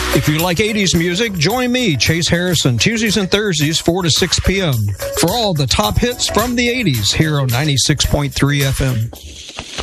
If you like 80s music, join me, Chase Harrison, Tuesdays and Thursdays, 4 to 6 p.m. for all the top hits from the 80s here on 96.3 FM.